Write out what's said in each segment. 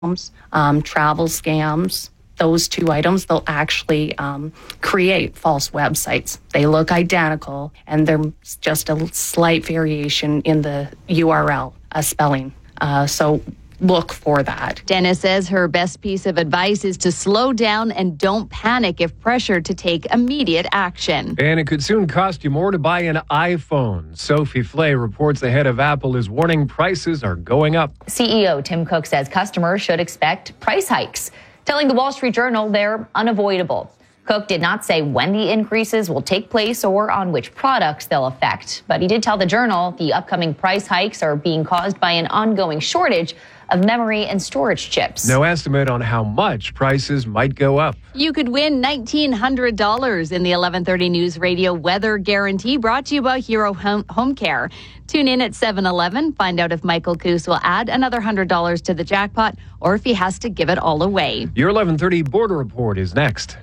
travel scams. Those two items, they'll actually create false websites. They look identical, and there's just a slight variation in the URL spelling. So look for that. Dennis says her best piece of advice is to slow down and don't panic if pressured to take immediate action. And it could soon cost you more to buy an iPhone. Sophie Flay reports the head of Apple is warning prices are going up. CEO Tim Cook says customers should expect price hikes, telling the Wall Street Journal they're unavoidable. Cook did not say when the increases will take place or on which products they'll affect, but he did tell the Journal the upcoming price hikes are being caused by an ongoing shortage of memory and storage chips. No estimate on how much prices might go up. You could win $1,900 in the 11:30 News Radio Weather Guarantee, brought to you by Hero Home Care. Tune in at 7-Eleven. Find out if Michael Coos will add another $100 to the jackpot or if he has to give it all away. Your 11:30 Border Report is next.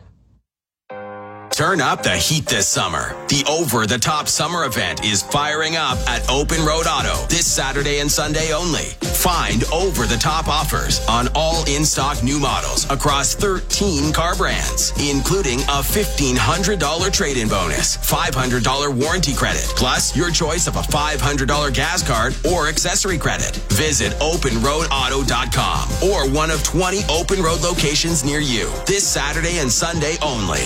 Turn up the heat this summer. The over-the-top summer event is firing up at Open Road Auto this Saturday and Sunday only. Find over-the-top offers on all in-stock new models across 13 car brands, including a $1,500 trade-in bonus, $500 warranty credit, plus your choice of a $500 gas card or accessory credit. Visit OpenRoadAuto.com or one of 20 Open Road locations near you this Saturday and Sunday only.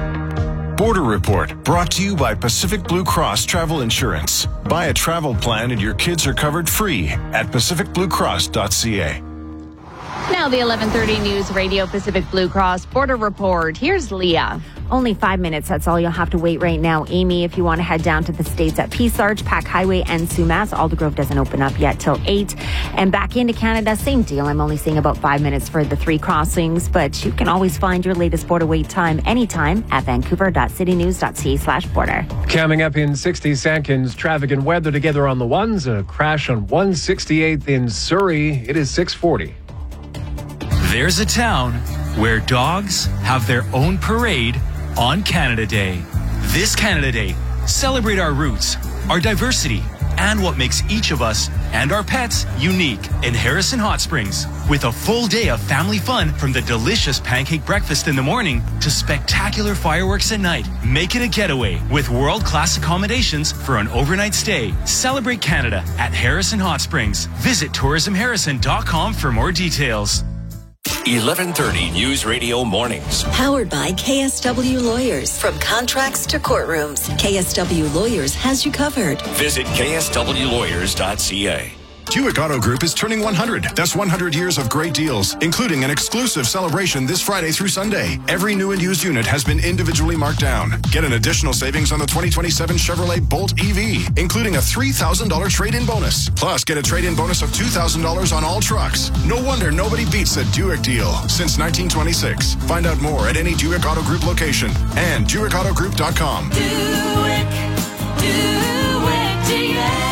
Border Report, brought to you by Pacific Blue Cross Travel Insurance. Buy a travel plan and your kids are covered free at pacificbluecross.ca. Now the 11:30 News Radio Pacific Blue Cross Border Report. Here's Leah. Only 5 minutes. That's all you'll have to wait right now. Amy, if you want to head down to the States at Peace Arch, Pack Highway, and Sumas, Aldergrove doesn't open up yet till 8. And back into Canada, same deal. I'm only seeing about 5 minutes for the 3 crossings, but you can always find your latest border wait time anytime at vancouver.citynews.ca/border. Coming up in 60 seconds, traffic and weather together on the ones. A crash on 168th in Surrey. It is 6:40. There's a town where dogs have their own parade on Canada Day. This Canada Day, celebrate our roots, our diversity, and what makes each of us and our pets unique in Harrison Hot Springs. With a full day of family fun, from the delicious pancake breakfast in the morning to spectacular fireworks at night. Make it a getaway with world-class accommodations for an overnight stay. Celebrate Canada at Harrison Hot Springs. Visit tourismharrison.com for more details. 11:30 News Radio Mornings. Powered by KSW Lawyers. From contracts to courtrooms, KSW Lawyers has you covered. Visit kswlawyers.ca. Buick Auto Group is turning 100. That's 100 years of great deals, including an exclusive celebration this Friday through Sunday. Every new and used unit has been individually marked down. Get an additional savings on the 2027 Chevrolet Bolt EV, including a $3,000 trade-in bonus. Plus, get a trade-in bonus of $2,000 on all trucks. No wonder nobody beats a Buick deal since 1926. Find out more at any Buick Auto Group location and BuickAutoGroup.com. Buick GM.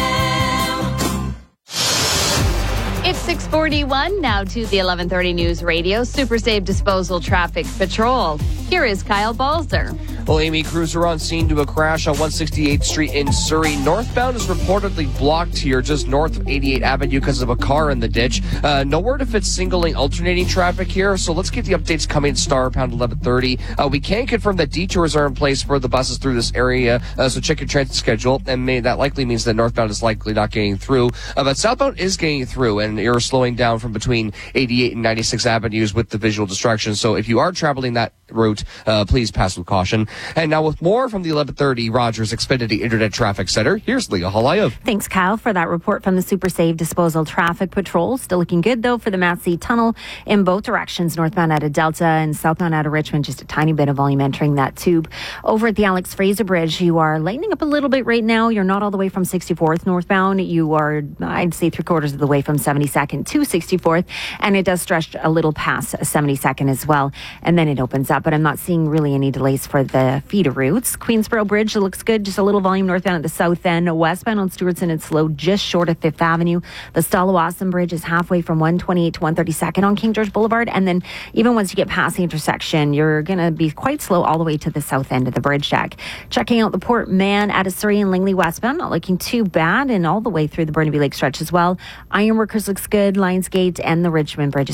It's 6:41 now to the 11:30 News Radio Super Save Disposal Traffic Patrol. Here is Kyle Balzer. Well, Amy, crews are on scene to a crash on 168th Street in Surrey. Northbound is reportedly blocked here just north of 88 Avenue because of a car in the ditch. No word if it's singling alternating traffic here, so let's get the updates coming star pound 1130. We can confirm that detours are in place for the buses through this area, so check your transit schedule, and that likely means that northbound is likely not getting through. But southbound is getting through, and you're slowing down from between 88 and 96 Avenues with the visual distraction. So if you are traveling that route, please pass with caution. And now with more from the 1130 Rogers Xfinity Internet Traffic Center, here's Leah Halayev. Thanks, Kyle, for that report from the Super Save Disposal Traffic Patrol. Still looking good, though, for the Massey Tunnel in both directions, northbound out of Delta and southbound out of Richmond. Just a tiny bit of volume entering that tube. Over at the Alex Fraser Bridge, you are lightening up a little bit right now. You're not all the way from 64th northbound. You are, I'd say, 3/4 of the way from 72nd to 64th, and it does stretch a little past 72nd as well, and then it opens up. But I'm not seeing really any delays for the feeder routes. Queensboro Bridge looks good, just a little volume northbound at the south end. Westbound on Stewartson, it's slow just short of 5th Avenue. The Stalawasan Bridge is halfway from 128 to 132nd on King George Boulevard, and then even once you get past the intersection, you're going to be quite slow all the way to the south end of the bridge deck. Checking out the Port Mann out of Surrey and Langley westbound, not looking too bad, and all the way through the Burnaby Lake stretch as well. Ironworkers looks good. good. Lionsgate and the Richmond Bridge